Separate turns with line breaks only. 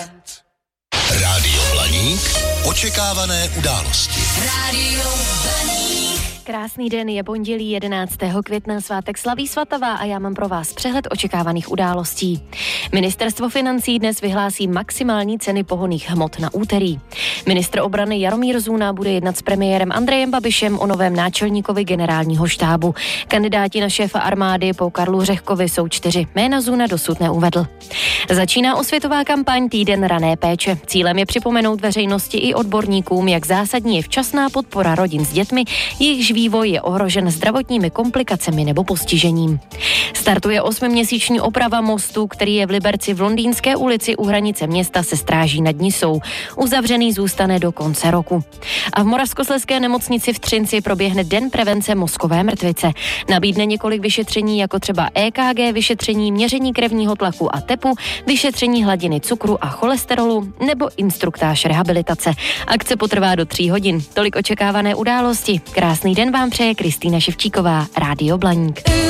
Rádio Blaník. Očekávané události.
Rádio Blaník.
Krásný den, je pondělí 11. května, svátek slaví svatava a já mám pro vás přehled očekávaných událostí. Ministerstvo financí dnes vyhlásí maximální ceny pohonných hmot na úterý. Ministr obrany Jaromír Zůna bude jednat s premiérem Andrejem Babišem o novém náčelníkovi generálního štábu. Kandidáti na šéfa armády po Karlu Řehkovi jsou 4. Jména Zůna dosud neuvedl. Začíná osvětová kampaň Týden rané péče. Cílem je připomenout veřejnosti i odborníkům, jak zásadní je včasná podpora rodin s dětmi, jejichž vývoj je ohrožen zdravotními komplikacemi nebo postižením. Startuje 8měsíční oprava mostu, který je v Liberci v Londýnské ulici u hranice města se Stráží nad Nisou. Uzavřený zůstane do konce roku. A v Moravskoslezské nemocnici v Třinci proběhne Den prevence mozkové mrtvice. Nabídne několik vyšetření, jako třeba EKG vyšetření, měření krevního tlaku a tepu, vyšetření hladiny cukru a cholesterolu nebo instruktáž rehabilitace. Akce potrvá do 3 hodin. Tolik očekávané události. Krásný den vám přeje Kristýna Ševčíková, Rádio Blaník.